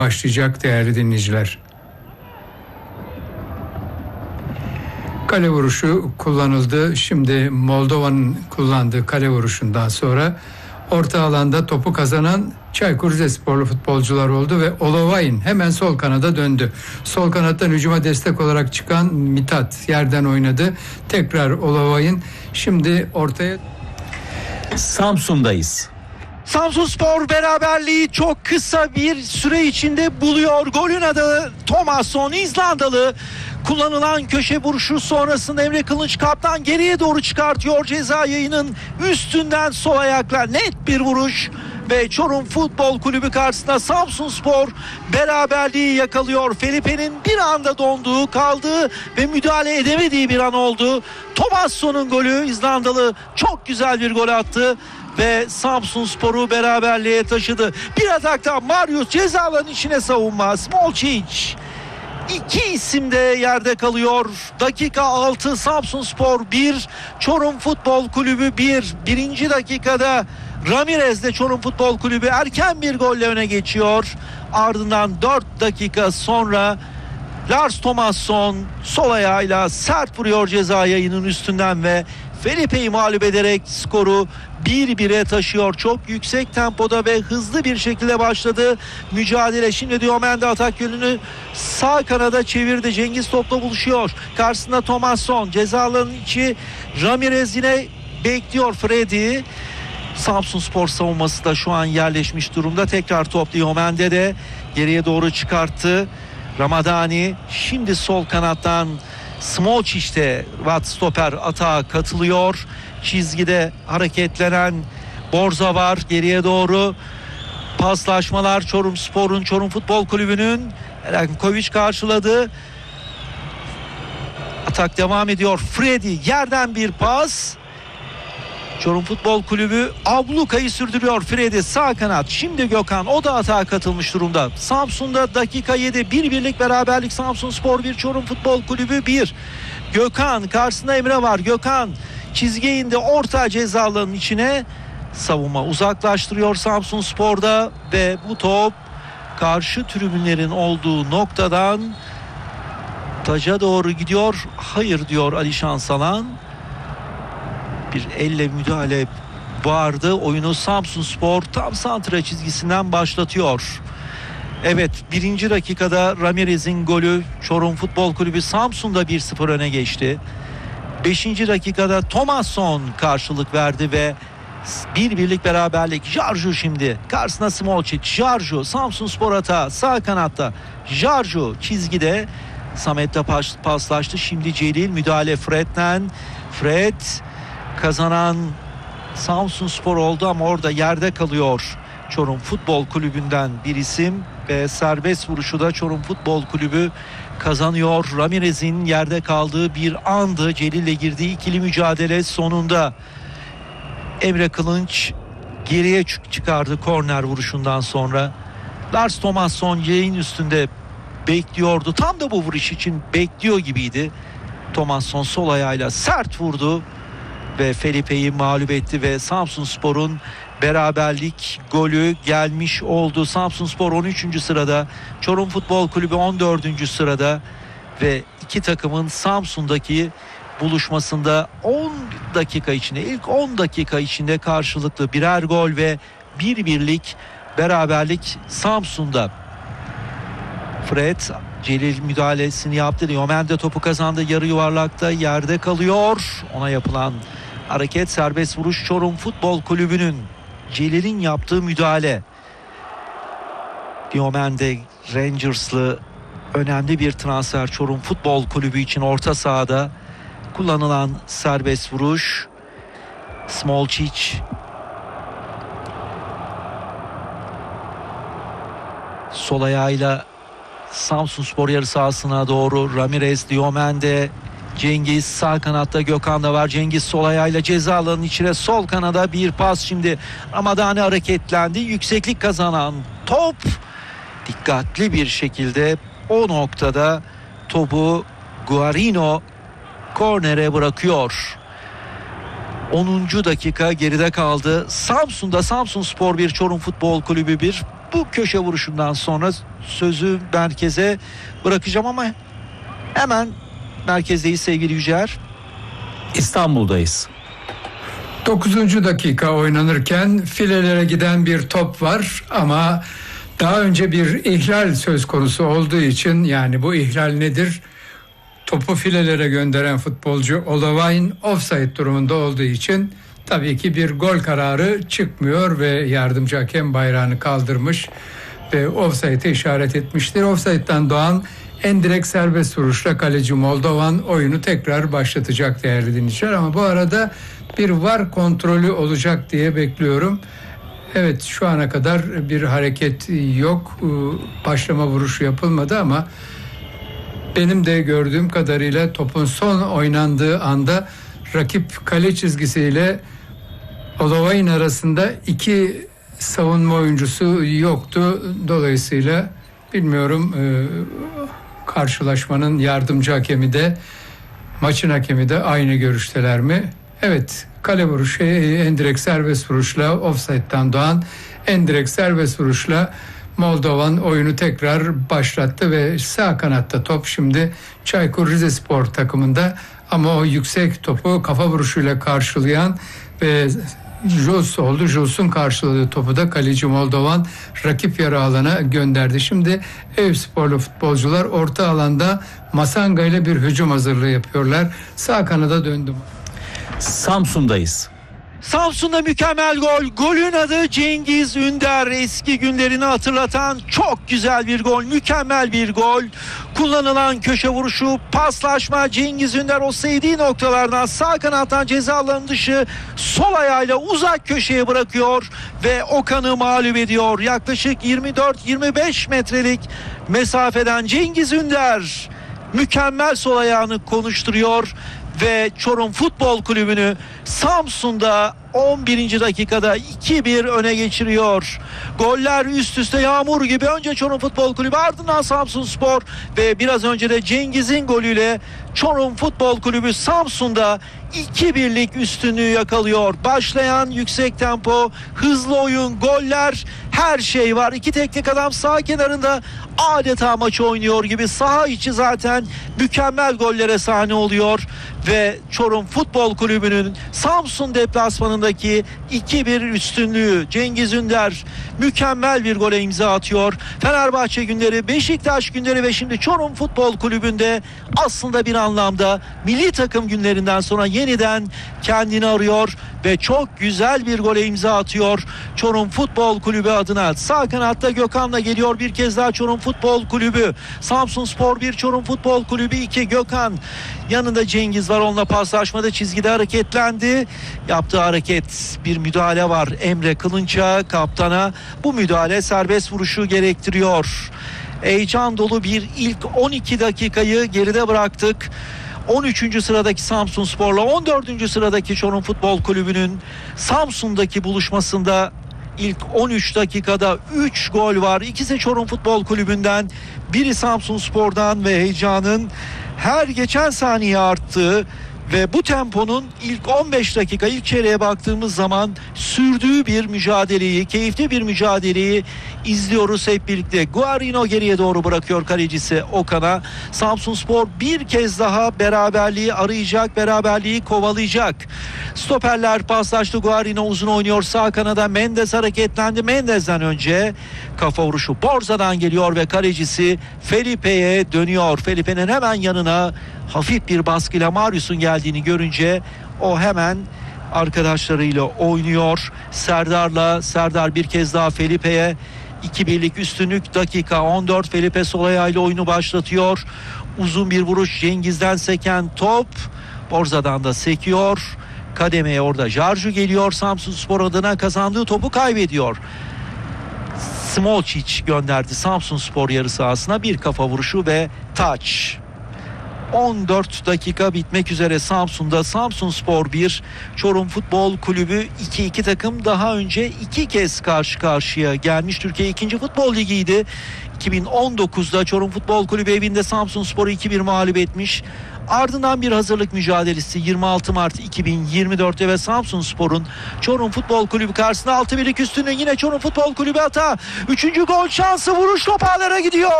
başlayacak değerli dinleyiciler. Kale vuruşu kullanıldı. Şimdi Moldova'nın kullandığı kale vuruşundan sonra orta alanda topu kazanan Çaykur Rizesporlu futbolcular oldu ve Olovayn hemen sol kanada döndü. Sol kanattan hücuma destek olarak çıkan Mithat yerden oynadı. Tekrar Olovayn şimdi ortaya. Samsun'dayız. Samsunspor beraberliği çok kısa bir süre içinde buluyor. Golün adı Thomasson, İzlandalı. Kullanılan köşe vuruşu sonrasında Emre Kılınç kaptan geriye doğru çıkartıyor. Ceza yayının üstünden sol ayakla net bir vuruş ve Çorum Futbol Kulübü karşısında Samsunspor beraberliği yakalıyor. Felipe'nin bir anda donduğu, kaldığı ve müdahale edemediği bir an oldu. Thomasson'un golü, İzlandalı çok güzel bir gol attı ve Samsunspor'u beraberliğe taşıdı. Bir ataktan Marius ceza alanının içine savunma. Smolcic. İki isim de yerde kalıyor. Dakika 6, Samsunspor 1, Çorum Futbol Kulübü 1. Birinci dakikada Ramirez'de Çorum Futbol Kulübü erken bir golle öne geçiyor. Ardından 4 dakika sonra Lars Thomasson sol ayağıyla sert vuruyor ceza yayının üstünden ve Felipe'yi mağlup ederek skoru 1-1'e taşıyor. Çok yüksek tempoda ve hızlı bir şekilde başladı mücadele. Şimdi Diomende atak yönünü sağ kanada çevirdi. Cengiz topla buluşuyor. Karşısında Thomasson, ceza alanının içi. Ramirez yine bekliyor Freddy. Samsunspor savunması da şu an yerleşmiş durumda. Tekrar top Diomende'de geriye doğru çıkarttı. Ramadani şimdi sol kanattan Smolcic'te stoper atağa katılıyor. Çizgide hareketlenen Borza var. Geriye doğru paslaşmalar Çorumspor'un, Çorum Futbol Kulübü'nün. Erankovic karşıladı. Atak devam ediyor. Freddy yerden bir pas. Çorum Futbol Kulübü ablukayı sürdürüyor. Freddy sağ kanat. Şimdi Gökhan, o da atağa katılmış durumda. Samsun'da dakika 7 1-1'lik beraberlik. Samsunspor 1, Çorum Futbol Kulübü 1. Gökhan karşısında Emre var. Gökhan çizgiye indi, orta ceza alanının içine. Savunma uzaklaştırıyor Samsunspor'da ve bu top karşı tribünlerin olduğu noktadan taca doğru gidiyor. Hayır diyor Alişan Salan. Bir elle müdahale vardı. Oyunu Samsunspor tam santra çizgisinden başlatıyor. Evet, birinci dakikada Ramirez'in golü, Çorum Futbol Kulübü Samsun'da 1-0 öne geçti. 5. dakikada Thomasson karşılık verdi ve 1-1'lik beraberlik. Jarju şimdi karşısına Smolcic. Jarju Samsunspor atağı sağ kanatta. Jarju çizgide Samet'le paslaştı. Şimdi Celil müdahale Fred'den. Fred kazanan Samsunspor oldu ama orada yerde kalıyor. Çorum Futbol Kulübü'nden bir isim ve serbest vuruşu da Çorum Futbol Kulübü kazanıyor. Ramirez'in yerde kaldığı bir andı. Celil'le girdiği ikili mücadele sonunda Emre Kılınç geriye çıkardı korner vuruşundan sonra. Lars Thomasson yayın üstünde bekliyordu. Tam da bu vuruş için bekliyor gibiydi. Thomasson sol ayağıyla sert vurdu ve Felipe'yi mağlup etti ve Samsunspor'un beraberlik golü gelmiş oldu. Samsunspor 13. sırada, Çorum Futbol Kulübü 14. sırada ve iki takımın Samsun'daki buluşmasında 10 dakika içinde, ilk 10 dakika içinde karşılıklı birer gol ve 1-1'lik beraberlik Samsun'da. Fred, Celil müdahalesini yaptı. Diomende topu kazandı. Yarı yuvarlakta yerde kalıyor. Ona yapılan hareket serbest vuruş Çorum Futbol Kulübü'nün. Celil'in yaptığı müdahale. Diomende Rangers'lı önemli bir transfer Çorum Futbol Kulübü için orta sahada kullanılan serbest vuruş. Smolcic sol ayağıyla Samsunspor yarı sahasına doğru. Ramirez, Diomende, Cengiz sağ kanatta, Gökhan da var. Cengiz sol ayağıyla ceza alanının içine sol kanada bir pas. Şimdi Ramadani hareketlendi. Yükseklik kazanan top dikkatli bir şekilde o noktada topu Guarino kornere bırakıyor. 10. dakika geride kaldı. Samsun'da Samsunspor 1, Çorum Futbol Kulübü 1. Bu köşe vuruşundan sonra sözü merkeze bırakacağım ama hemen merkezdeyiz sevgili Yücel. İstanbul'dayız. 9. dakika oynanırken filelere giden bir top var ama daha önce bir ihlal söz konusu olduğu için, yani bu ihlal nedir? Topu filelere gönderen futbolcu Olovayn offside durumunda olduğu için tabii ki bir gol kararı çıkmıyor ve yardımcı hakem bayrağını kaldırmış ve offside'e işaret etmiştir. Offside'den doğan endirekt serbest vuruşla kaleci Moldovan oyunu tekrar başlatacak değerli dinleyiciler. Ama bu arada bir VAR kontrolü olacak diye bekliyorum. Evet, şu ana kadar bir hareket yok. Başlama vuruşu yapılmadı ama benim de gördüğüm kadarıyla topun son oynandığı anda rakip kale çizgisiyle Olovayn arasında iki savunma oyuncusu yoktu. Dolayısıyla bilmiyorum, karşılaşmanın yardımcı hakemi de maçın hakemi de aynı görüşteler mi? Evet, kale vuruşu endirekt serbest vuruşla offside'dan doğan endirekt serbest vuruşla Moldovan oyunu tekrar başlattı ve sağ kanatta top şimdi Çaykur Rizespor takımında, ama o yüksek topu kafa vuruşuyla karşılayan ve Jules oldu. Jules'un karşıladığı topu da kaleci Moldovan rakip yarı alana gönderdi. Şimdi Eyüpsporlu futbolcular orta alanda Masanga ile bir hücum hazırlığı yapıyorlar. Sağ kanada döndüm. Samsun'dayız. Samsun'da mükemmel gol. Golün adı Cengiz Ünder. Eski günlerini hatırlatan çok güzel bir gol. Mükemmel bir gol. Kullanılan köşe vuruşu, paslaşma, Cengiz Ünder o sevdiği noktalardan sağ kanattan ceza alanı dışı sol ayağıyla uzak köşeye bırakıyor ve Okan'ı mağlup ediyor. Yaklaşık 24-25 metrelik mesafeden Cengiz Ünder mükemmel sol ayağını konuşturuyor ve Çorum Futbol Kulübü'nü Samsun'da 11. dakikada 2-1 öne geçiriyor. Goller üst üste yağmur gibi. Önce Çorum Futbol Kulübü, ardından Samsunspor ve biraz önce de Cengiz'in golüyle Çorum Futbol Kulübü Samsun'da 2-1'lik üstünlüğü yakalıyor. Başlayan yüksek tempo, hızlı oyun, goller, her şey var. İki teknik adam sağ kenarında adeta maçı oynuyor gibi. Saha içi zaten mükemmel gollere sahne oluyor ve Çorum Futbol Kulübü'nün Samsun deplasmanındaki 2-1 üstünlüğü, Cengiz Ünder mükemmel bir gole imza atıyor. Fenerbahçe günleri, Beşiktaş günleri ve şimdi Çorum Futbol Kulübü'nde aslında bir anlamda milli takım günlerinden sonra yeniden kendini arıyor ve çok güzel bir gole imza atıyor Çorum Futbol Kulübü adına. Sağ kanatta Gökhan'la geliyor bir kez daha Çorum Futbol Kulübü. Samsunspor 1, Çorum Futbol Kulübü 2. Gökhan yanında Cengiz var, onunla paslaşmada çizgide hareketlendi. Yaptığı hareket, bir müdahale var Emre Kılınç'a, kaptana. Bu müdahale serbest vuruşu gerektiriyor. Heyecan dolu bir ilk 12 dakikayı geride bıraktık. 13. sıradaki Samsunspor'la 14. sıradaki Çorum Futbol Kulübü'nün Samsun'daki buluşmasında ilk 13 dakikada 3 gol var. İkisi Çorum Futbol Kulübü'nden, biri Samsunspor'dan ve heyecanın her geçen saniye arttığı ve bu temponun ilk 15 dakika, ilk çeyreğe baktığımız zaman sürdüğü bir mücadeleyi, keyifli bir mücadeleyi izliyoruz hep birlikte. Guarino geriye doğru bırakıyor kalecisi Okan'a. Samsunspor bir kez daha beraberliği arayacak, beraberliği kovalayacak. Stoperler paslaştı. Guarino uzun oynuyor. Sağ kanada Mendes hareketlendi. Mendes'den önce kafa vuruşu Borza'dan geliyor ve kalecisi Felipe'ye dönüyor. Felipe'nin hemen yanına hafif bir baskıyla Marius'un geldiğini görünce o hemen arkadaşlarıyla oynuyor. Serdar bir kez daha Felipe'ye, 2-1'lik üstünlük, dakika 14. Felipe sol ayağıyla oyunu başlatıyor. Uzun bir vuruş, Cengiz'den seken top Borza'dan da sekiyor. Kademeye orada Jarju geliyor. Samsunspor adına kazandığı topu kaybediyor. Smolcic gönderdi Samsunspor yarı sahasına, bir kafa vuruşu ve taç. 14 dakika bitmek üzere Samsun'da. Samsunspor 1, Çorum Futbol Kulübü 2. İki takım daha önce 2 kez karşı karşıya gelmiş. Türkiye 2. Futbol Ligi'ydi. 2019'da Çorum Futbol Kulübü evinde Samsunspor'u 2-1 mağlup etmiş. Ardından bir hazırlık mücadelesi 26 Mart 2024'te ve Samsunspor'un Çorum Futbol Kulübü karşısında 6-1'lik üstünlüğü, yine Çorum Futbol Kulübü hata. 3. gol şansı, vuruş top ağlara gidiyor.